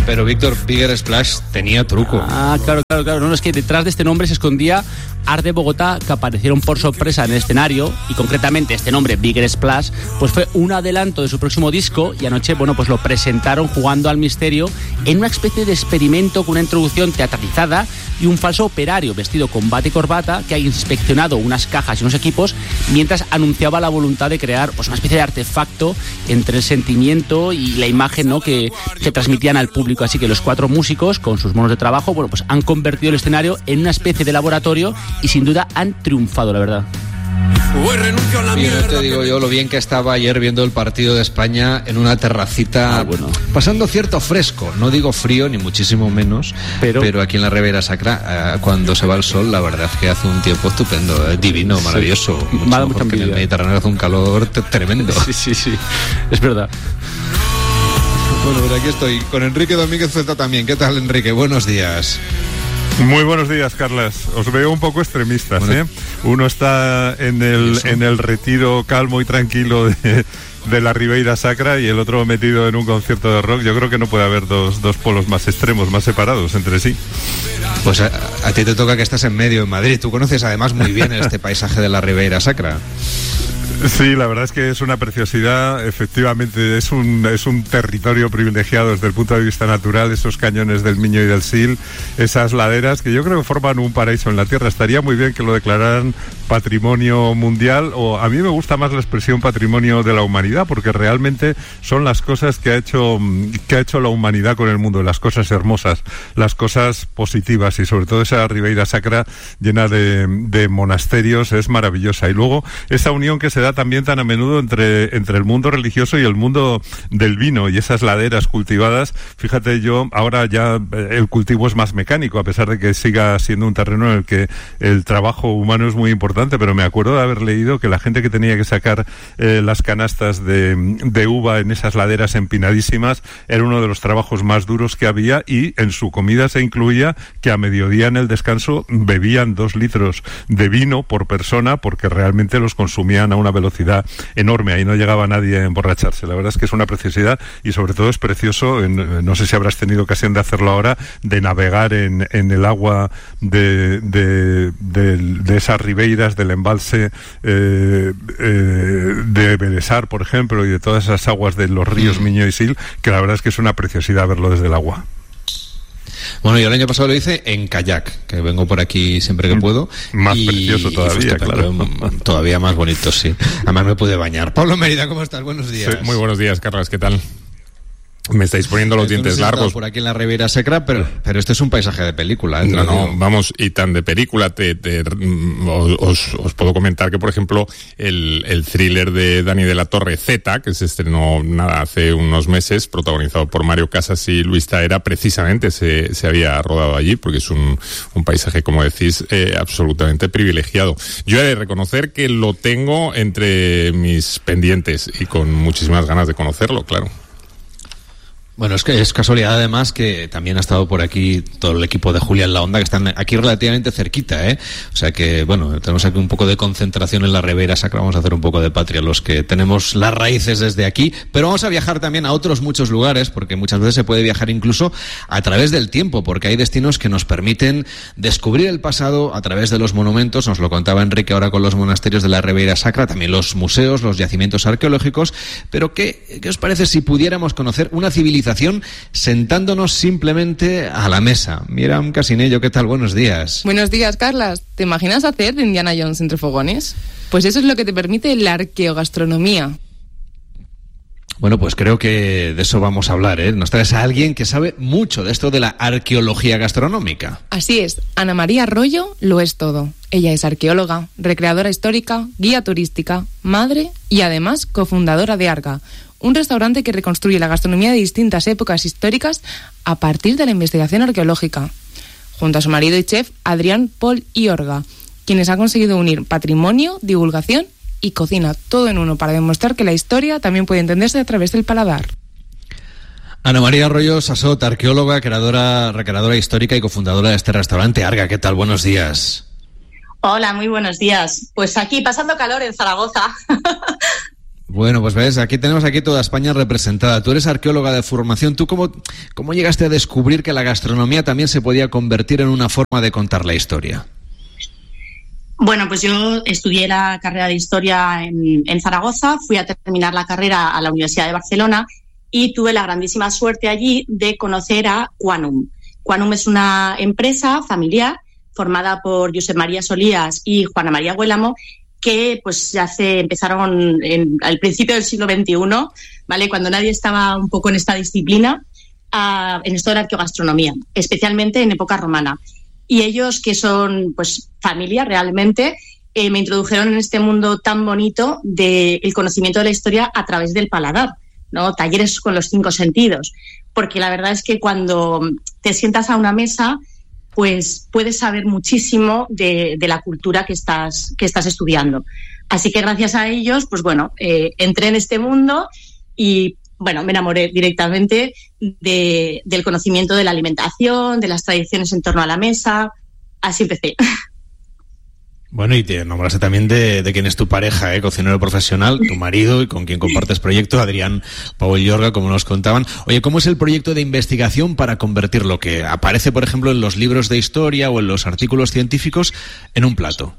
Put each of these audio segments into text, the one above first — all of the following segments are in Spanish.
Pero Víctor, Bigger Splash tenía truco. Claro. No, es que detrás de este nombre se escondía Art de Bogotá, que aparecieron por sorpresa en el escenario, y concretamente este nombre, Bigger Splash, pues fue un adelanto de su próximo disco, y anoche, pues lo presentaron jugando al misterio en una especie de experimento con una introducción teatralizada y un falso operario vestido con bata y corbata que ha inspeccionado unas cajas y unos equipos mientras anunciaba la voluntad de crear una especie de artefacto entre el sentimiento y la imagen, ¿no?, que transmitían al público. Así que los 4 músicos, con sus monos de trabajo, pues han convertido el escenario en una especie de laboratorio y sin duda han triunfado, la verdad. Y no te digo yo lo bien que estaba ayer viendo el partido de España en una terracita, pasando cierto fresco, no digo frío ni muchísimo menos, pero aquí en la Ribera Sacra, cuando se va el sol, la verdad es que hace un tiempo estupendo, divino, maravilloso, mucho porque en el Mediterráneo hace un calor tremendo. Sí, es verdad. Bueno, pero aquí estoy con Enrique Domínguez Celta también. ¿Qué tal, Enrique? Buenos días. Muy buenos días, Carlas. Os veo un poco extremistas, ¿eh? Uno está en el retiro calmo y tranquilo de la Ribeira Sacra y el otro metido en un concierto de rock. Yo creo que no puede haber dos polos más extremos, más separados entre sí. Pues a ti te toca que estás en medio, en Madrid. Tú conoces además muy bien este paisaje de la Ribeira Sacra. Sí, la verdad es que es una preciosidad, efectivamente es un territorio privilegiado desde el punto de vista natural, esos cañones del Miño y del Sil, esas laderas que yo creo que forman un paraíso en la tierra. Estaría muy bien que lo declararan patrimonio mundial, o a mí me gusta más la expresión patrimonio de la humanidad, porque realmente son las cosas que ha hecho la humanidad con el mundo, las cosas hermosas, las cosas positivas, y sobre todo esa Ribeira Sacra llena de monasterios es maravillosa. Y luego esa unión que se da también tan a menudo entre el mundo religioso y el mundo del vino, y esas laderas cultivadas. Fíjate, yo ahora ya el cultivo es más mecánico, a pesar de que siga siendo un terreno en el que el trabajo humano es muy importante, pero me acuerdo de haber leído que la gente que tenía que sacar las canastas de uva en esas laderas empinadísimas era uno de los trabajos más duros que había, y en su comida se incluía que a mediodía en el descanso bebían 2 litros de vino por persona, porque realmente los consumían a una velocidad enorme. Ahí no llegaba nadie a emborracharse. La verdad es que es una preciosidad, y sobre todo es precioso, no sé si habrás tenido ocasión de hacerlo ahora, de navegar en el agua de esas ribeiras, del embalse de Belesar, por ejemplo, y de todas esas aguas de los ríos Miño y Sil, que la verdad es que es una preciosidad verlo desde el agua. Bueno, yo el año pasado lo hice en kayak, que vengo por aquí siempre que puedo. Más precioso todavía, claro. Todavía más bonito, sí. Además me pude bañar. Pablo Mérida, ¿cómo estás? Buenos días. Sí, muy buenos días, Carlos, ¿qué tal? Me estáis poniendo los dientes largos. Por aquí en la Ribeira Sacra, pero este es un paisaje de película, ¿eh? No, vamos, y tan de película. Os puedo comentar que, por ejemplo, el thriller de Dani de la Torre, Z, que se estrenó hace unos meses, protagonizado por Mario Casas y Luis Taera, precisamente se había rodado allí, porque es un paisaje, como decís, absolutamente privilegiado. Yo he de reconocer que lo tengo entre mis pendientes y con muchísimas ganas de conocerlo, claro. Bueno, es que es casualidad además que también ha estado por aquí todo el equipo de Julián La Onda, que están aquí relativamente cerquita, ¿eh? O sea que, bueno, tenemos aquí un poco de concentración en la Ribeira Sacra, vamos a hacer un poco de patria los que tenemos las raíces desde aquí, pero vamos a viajar también a otros muchos lugares, porque muchas veces se puede viajar incluso a través del tiempo, porque hay destinos que nos permiten descubrir el pasado a través de los monumentos. Nos lo contaba Enrique ahora con los monasterios de la Ribeira Sacra, también los museos, los yacimientos arqueológicos, pero ¿qué os parece si pudiéramos conocer una civilización sentándonos simplemente a la mesa? Miriam Casinello, ¿qué tal? Buenos días. Buenos días, Carlas. ¿Te imaginas hacer de Indiana Jones entre fogones? Pues eso es lo que te permite la arqueogastronomía. Bueno, pues creo que de eso vamos a hablar, ¿eh? Nos traes a alguien que sabe mucho de esto de la arqueología gastronómica. Así es, Ana María Arroyo lo es todo. Ella es arqueóloga, recreadora histórica, guía turística, madre y además cofundadora de Arga, un restaurante que reconstruye la gastronomía de distintas épocas históricas a partir de la investigación arqueológica, junto a su marido y chef Adrián Pol y Orga, quienes han conseguido unir patrimonio, divulgación y cocina, todo en uno, para demostrar que la historia también puede entenderse a través del paladar. Ana María Arroyo Sassot, arqueóloga, recreadora histórica y cofundadora de este restaurante Arga. ¿Qué tal? Buenos días. Hola, muy buenos días. Pues aquí pasando calor en Zaragoza. Bueno, pues ves, aquí tenemos toda España representada. Tú eres arqueóloga de formación. ¿Tú cómo llegaste a descubrir que la gastronomía también se podía convertir en una forma de contar la historia? Bueno, pues yo estudié la carrera de Historia en Zaragoza, fui a terminar la carrera a la Universidad de Barcelona y tuve la grandísima suerte allí de conocer a Quanum. Quanum es una empresa familiar formada por Josep María Solías y Juana María Guélamo, que pues ya empezaron al principio del siglo XXI, ¿vale? Cuando nadie estaba un poco en esta disciplina, en esto de la arqueogastronomía, especialmente en época romana. Y ellos, que son pues familia realmente, me introdujeron en este mundo tan bonito del conocimiento de la historia a través del paladar, ¿no? Talleres con los 5 sentidos. Porque la verdad es que cuando te sientas a una mesa, pues puedes saber muchísimo de la cultura que estás estudiando. Así que gracias a ellos, pues bueno, entré en este mundo y bueno, me enamoré directamente del conocimiento de la alimentación, de las tradiciones en torno a la mesa. Así empecé. Bueno, y te nombraste también de quién es tu pareja, cocinero profesional, tu marido y con quien compartes proyecto, Adrián Pau i Llorga, como nos contaban. Oye, ¿cómo es el proyecto de investigación para convertir lo que aparece, por ejemplo, en los libros de historia o en los artículos científicos en un plato?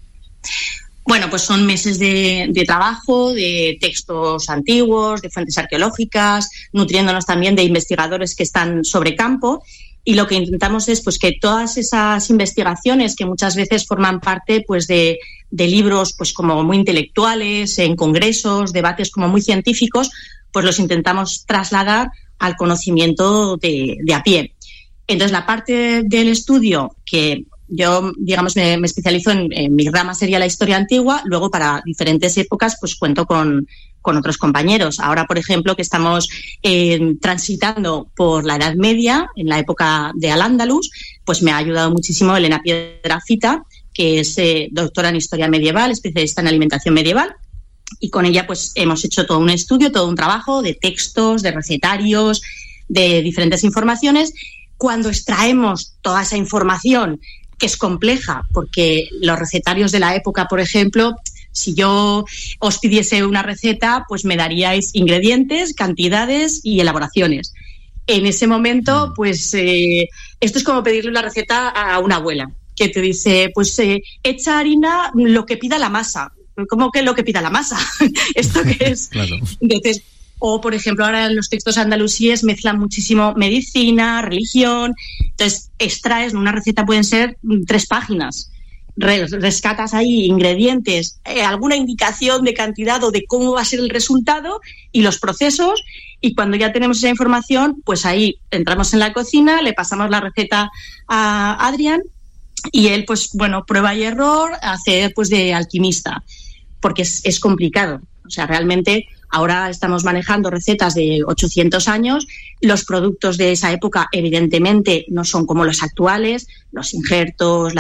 Bueno, pues son meses de trabajo, de textos antiguos, de fuentes arqueológicas, nutriéndonos también de investigadores que están sobre campo. Y lo que intentamos es pues que todas esas investigaciones que muchas veces forman parte pues de libros pues como muy intelectuales, en congresos, debates como muy científicos, pues los intentamos trasladar al conocimiento de a pie. Entonces, la parte del estudio que yo, digamos, me especializo en mi rama sería la historia antigua, luego para diferentes épocas pues cuento con otros compañeros. Ahora, por ejemplo, que estamos transitando por la Edad Media, en la época de Al-Ándalus, pues me ha ayudado muchísimo Elena Piedrafita, que es doctora en Historia Medieval, especialista en alimentación medieval, y con ella pues hemos hecho todo un estudio, todo un trabajo de textos, de recetarios, de diferentes informaciones. Cuando extraemos toda esa información, que es compleja, porque los recetarios de la época, por ejemplo, si yo os pidiese una receta, pues me daríais ingredientes, cantidades y elaboraciones. En ese momento, pues esto es como pedirle una receta a una abuela, que te dice, pues echa harina lo que pida la masa. ¿Cómo que lo que pida la masa? ¿Esto qué es? Claro. Entonces, o, por ejemplo, ahora en los textos andalusíes mezclan muchísimo medicina, religión. Entonces, extraes, una receta pueden ser 3 páginas. Rescatas ahí ingredientes, alguna indicación de cantidad o de cómo va a ser el resultado y los procesos. Y cuando ya tenemos esa información, pues ahí entramos en la cocina, le pasamos la receta a Adrián y él, pues bueno, prueba y error, hace pues de alquimista, porque es complicado. O sea, realmente ahora estamos manejando recetas de 800 años. Los productos de esa época, evidentemente, no son como los actuales. Los injertos,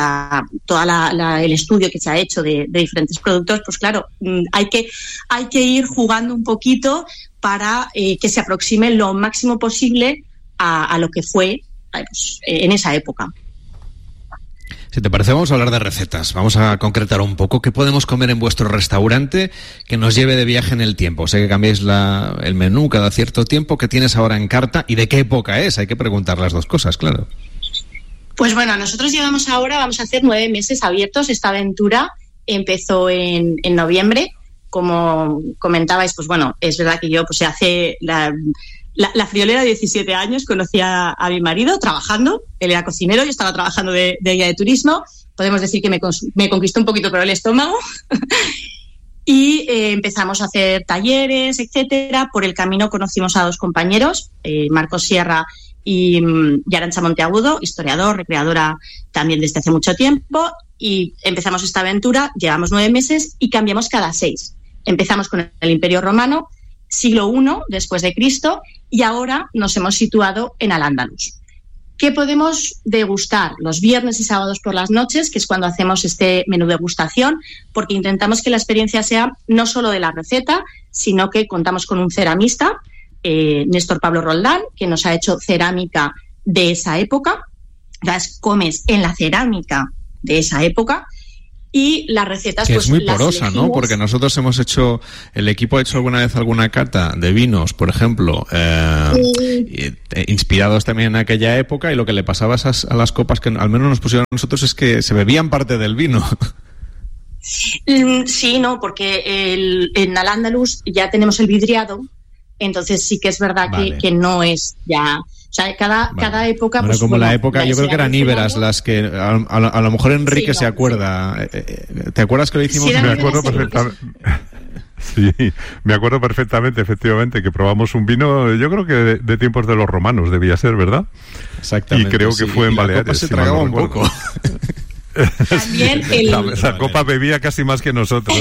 el estudio que se ha hecho de diferentes productos, pues claro, hay que ir jugando un poquito para que se aproxime lo máximo posible a lo que fue pues, en esa época. Si te parece, vamos a hablar de recetas. Vamos a concretar un poco qué podemos comer en vuestro restaurante que nos lleve de viaje en el tiempo. Sé que cambiáis el menú cada cierto tiempo. ¿Qué tienes ahora en carta y de qué época es? Hay que preguntar las dos cosas, claro. Pues bueno, nosotros vamos a hacer 9 meses abiertos. Esta aventura empezó en noviembre. Como comentabais, pues bueno, es verdad que yo pues hace la friolera de 17 años conocí a mi marido trabajando. Él era cocinero, yo estaba trabajando de guía de turismo. Podemos decir que me conquistó un poquito por el estómago. Y empezamos a hacer talleres, etcétera. Por el camino conocimos a 2 compañeros, Marcos Sierra y Arantxa Monteagudo, historiador, recreadora también desde hace mucho tiempo. Y empezamos esta aventura, llevamos 9 meses y cambiamos cada 6. Empezamos con el Imperio Romano, siglo I después de Cristo, y ahora nos hemos situado en Al-Ándalus. ¿Qué podemos degustar los viernes y sábados por las noches, que es cuando hacemos este menú degustación? Porque intentamos que la experiencia sea no solo de la receta, sino que contamos con un ceramista, Néstor Pablo Roldán, que nos ha hecho cerámica de esa época. Comes en la cerámica de esa época. y las recetas que pues es muy las porosa, elegimos. ¿no? Porque nosotros el equipo ha hecho alguna vez alguna cata de vinos, por ejemplo, inspirados también en aquella época, y lo que le pasaba a las copas que al menos nos pusieron a nosotros es que se bebían parte del vino. Sí, no, porque en Al-Ándalus ya tenemos el vidriado, entonces sí que es verdad que no es ya... O sea, cada época... Ahora, pues, como la época, yo creo que eran íberas las que... A lo mejor Enrique se acuerda. Sí. ¿Te acuerdas que lo hicimos? Sí, me acuerdo perfectamente. Sí, me acuerdo perfectamente, efectivamente, que probamos un vino, yo creo que de tiempos de los romanos debía ser, ¿verdad? Exactamente. Y creo que fue en Baleares. La copa se tragaba un poco. También la copa bebía casi más que nosotros.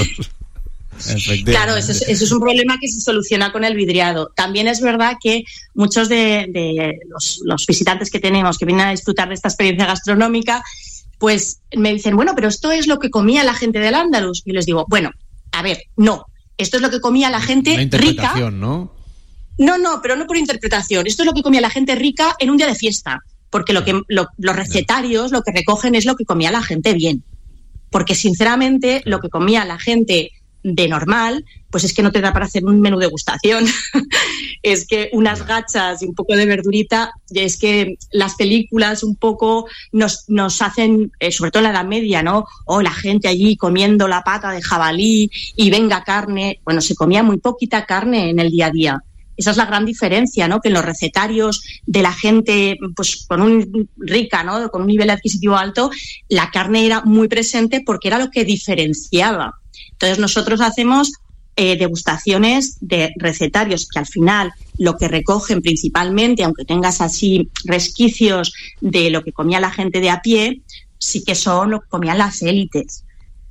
Claro, eso es un problema que se soluciona con el vidriado. También es verdad que muchos de los visitantes que tenemos que vienen a disfrutar de esta experiencia gastronómica, pues me dicen, bueno, pero esto es lo que comía la gente del Al-Ándalus. Y les digo, bueno, a ver, no, esto es lo que comía la gente rica. ¿No? No, pero no por interpretación. Esto es lo que comía la gente rica en un día de fiesta, porque los recetarios lo que recogen es lo que comía la gente bien. Porque sinceramente lo que comía la gente de normal, pues es que no te da para hacer un menú degustación. Es que unas gachas y un poco de verdurita, es que las películas un poco nos hacen, sobre todo en la Edad Media, ¿no? La gente allí comiendo la pata de jabalí y venga carne. Bueno, se comía muy poquita carne en el día a día. Esa es la gran diferencia, ¿no? Que en los recetarios de la gente, pues con un rica, ¿no? Con un nivel adquisitivo alto, la carne era muy presente porque era lo que diferenciaba. Entonces nosotros hacemos degustaciones de recetarios que al final lo que recogen principalmente, aunque tengas así resquicios de lo que comía la gente de a pie, sí que son lo que comían las élites.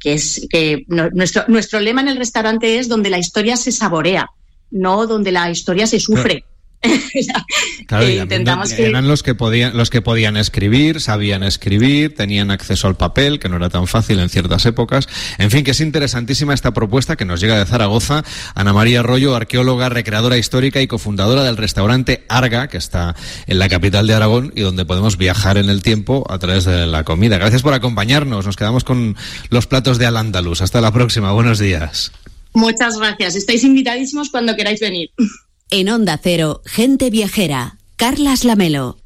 Nuestro lema en el restaurante es donde la historia se saborea, no donde la historia se sufre. Claro, eran los que podían escribir, sabían escribir, tenían acceso al papel, que no era tan fácil en ciertas épocas. En fin, que es interesantísima esta propuesta que nos llega de Zaragoza. Ana María Arroyo, arqueóloga, recreadora histórica y cofundadora del restaurante Arga, que está en la capital de Aragón y donde podemos viajar en el tiempo a través de la comida. Gracias por acompañarnos. Nos quedamos con los platos de Al-Ándalus. Hasta la próxima. Buenos días. Muchas gracias. Estáis invitadísimos cuando queráis venir. En Onda Cero, Gente Viajera, Carlas Lamelo.